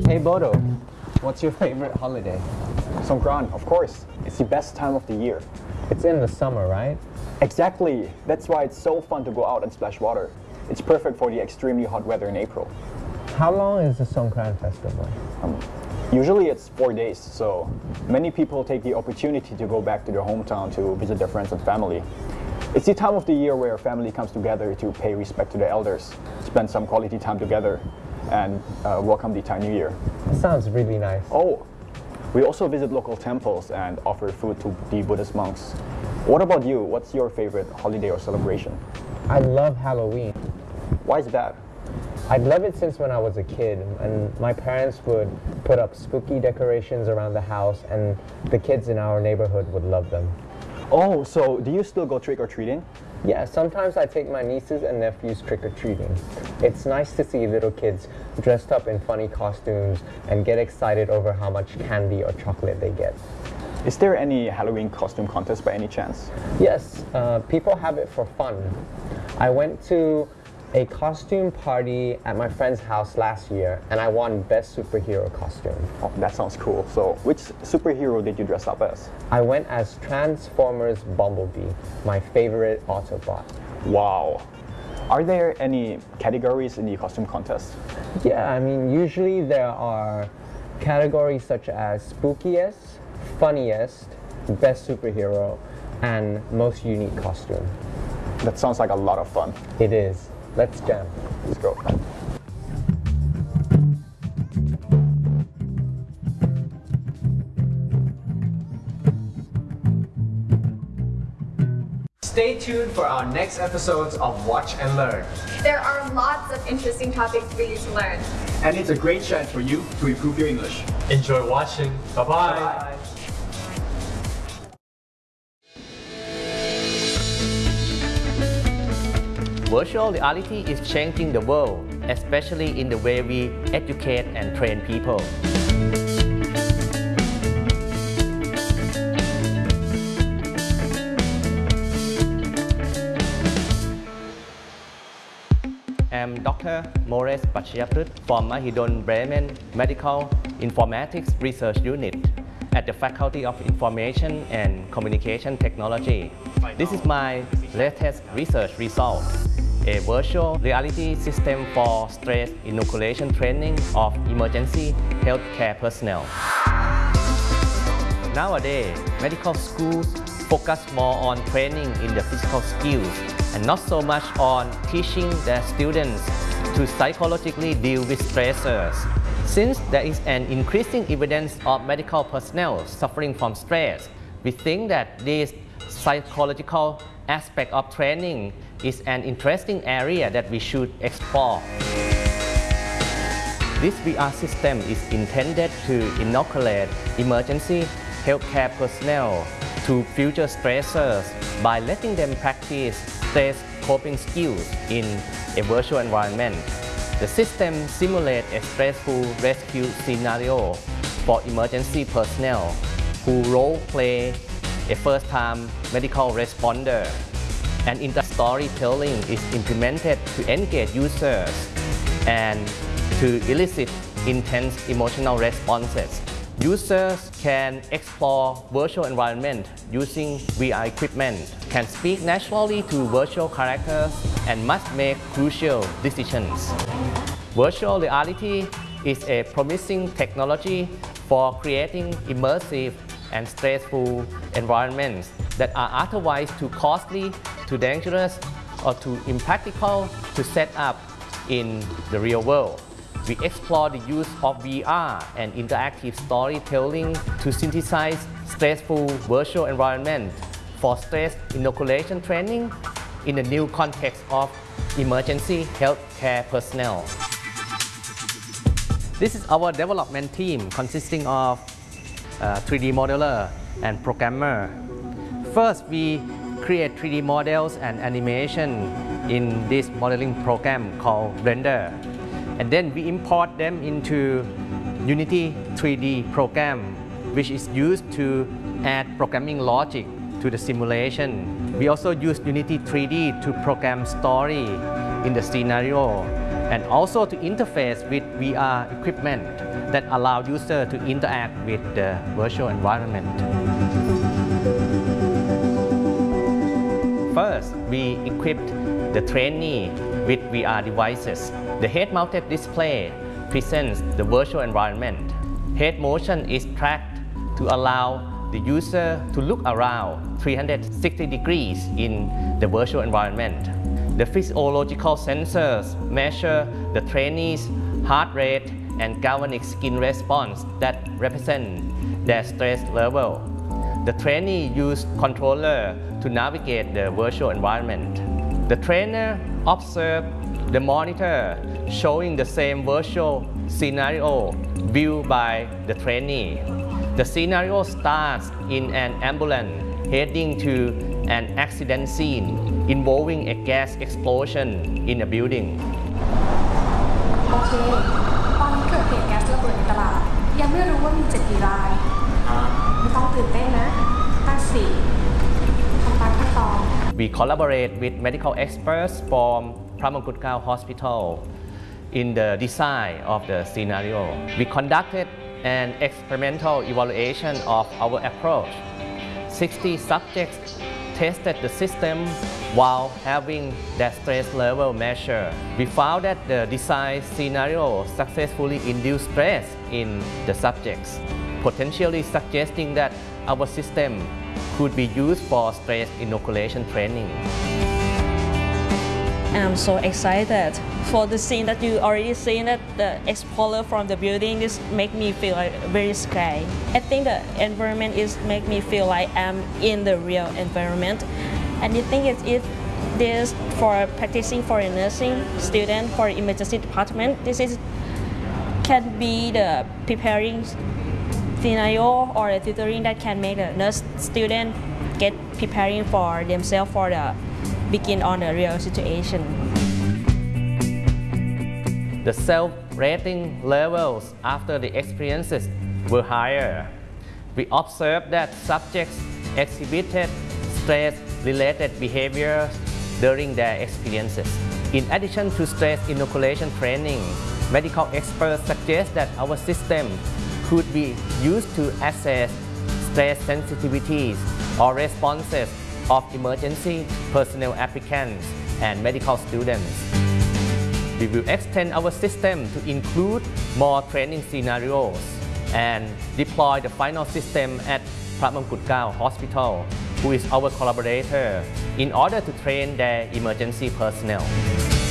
Hey Bodo, what's your favorite holiday? Songkran, of course. It's the best time of the year. It's in the summer, right? Exactly. That's why it's so fun to go out and splash water. It's perfect for the extremely hot weather in April. How long is the Songkran festival? Usually it's 4 days, so many people take the opportunity to go back to their hometown to visit their friends and family. It's the time of the year where family comes together to pay respect to the elders, spend some quality time together, and welcome the Thai New Year. Sounds really nice. Oh, we also visit local temples and offer food to the Buddhist monks. What about you? What's your favorite holiday or celebration? I love Halloween. Why is that? I've loved it since when I was a kid, and my parents would put up spooky decorations around the house, and the kids in our neighborhood would love them. Oh, so do you still go trick-or-treating? Yeah, sometimes I take my nieces and nephews trick-or-treating. It's nice to see little kids dressed up in funny costumes and get excited over how much candy or chocolate they get. Is there any Halloween costume contest by any chance? Yes, people have it for fun. I went to a costume party at my friend's house last year, and I won Best Superhero Costume. Oh, that sounds cool. So which superhero did you dress up as? I went as Transformers Bumblebee, my favorite Autobot. Wow. Are there any categories in the costume contest? Yeah, I mean, usually there are categories such as spookiest, funniest, best superhero, and most unique costume. That sounds like a lot of fun. It is. Let's jam. Let's go. Stay tuned for our next episodes of Watch and Learn. There are lots of interesting topics for you to learn. And it's a great chance for you to improve your English. Enjoy watching. Bye-bye. Virtual reality is changing the world, especially in the way we educate and train people. I'm Dr. Mores Pachiaput from Mahidol Bremen Medical Informatics Research Unit at the Faculty of Information and Communication Technology. This is my latest research result, a virtual reality system for stress inoculation training of emergency healthcare personnel. Nowadays, medical schools focus more on training in the physical skills and not so much on teaching their students to psychologically deal with stressors. Since there is an increasing evidence of medical personnel suffering from stress, we think that this psychological aspect of training is an interesting area that we should explore. This VR system is intended to inoculate emergency healthcare personnel to future stressors by letting them practice stress coping skills in a virtual environment. The system simulates a stressful rescue scenario for emergency personnel who role-play a first-time medical responder. And storytelling is implemented to engage users and to elicit intense emotional responses. Users can explore virtual environment using VR equipment, can speak naturally to virtual characters, and must make crucial decisions. Virtual reality is a promising technology for creating immersive and stressful environments that are otherwise too costly, too dangerous, or too impractical to set up in the real world. We explore the use of VR and interactive storytelling to synthesize stressful virtual environment for stress inoculation training in the new context of emergency healthcare personnel. This is our development team consisting of 3D modeler and programmer. First, we create 3D models and animation in this modeling program called Blender. And then we import them into Unity 3D program, which is used to add programming logic to the simulation. We also use Unity 3D to program story in the scenario and also to interface with VR equipment that allow users to interact with the virtual environment. First, we equipped the trainee with VR devices. The head-mounted display presents the virtual environment. Head motion is tracked to allow the user to look around 360 degrees in the virtual environment. The physiological sensors measure the trainee's heart rate and galvanic skin response that represent their stress level. The trainee used controller to navigate the virtual environment. The trainer observed the monitor showing the same virtual scenario viewed by the trainee. The scenario starts in an ambulance heading to an accident scene involving a gas explosion in a building. โอเค ตอนนี้เกิดเหตุแก๊สระเบิดในตลาด ยังไม่รู้ว่ามีเจ็บกี่ราย ไม่ต้องตื่นเต้นนะ ตั้งสี่ทำตามขั้นตอน We collaborate with medical experts from Pramangkutkau Hospital in the design of the scenario. We conducted an experimental evaluation of our approach. 60 subjects tested the system while having their stress level measured. We found that the design scenario successfully induced stress in the subjects, potentially suggesting that our system could be used for stress inoculation training. I'm so excited for the scene that you already seen, that the explorer from the building just make me feel like very scared. I think the environment is make me feel like I'm in the real environment. And the thing is, if this for practicing for a nursing student for emergency department, this is can be the preparing scenario or the tutoring that can make the nurse student get preparing for themselves for the begin on the real situation. The self-rating levels after the experiences were higher. We observed that subjects exhibited stress-related behaviors during their experiences. In addition to stress inoculation training, medical experts suggest that our system could be used to assess stress sensitivities or responses of emergency personnel applicants and medical students. We will extend our system to include more training scenarios and deploy the final system at Pramangkutkau Hospital, who is our collaborator, in order to train their emergency personnel.